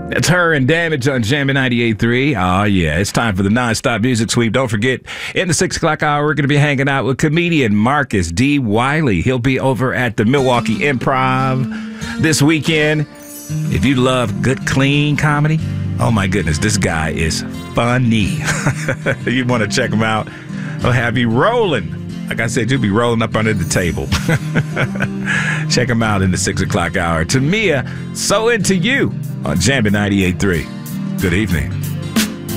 That's her and Damage on Jammin' 98.3. Oh, yeah. It's time for the nonstop music sweep. Don't forget, in the 6 o'clock hour, we're going to be hanging out with comedian Marcus D. Wiley. He'll be over at the Milwaukee Improv this weekend. If you love good, clean comedy, oh, my goodness, this guy is funny. You want to check him out. He'll have you rolling. Like I said, you'll be rolling up under the table. Check him out in the 6 o'clock hour. Tamia, So Into You on Jammin' 98.3. Good evening.